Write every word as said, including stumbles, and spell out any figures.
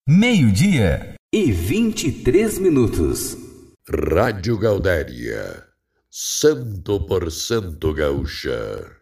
Meio-dia e vinte e três minutos. Rádio Gaudéria, cem por cento gaúcha.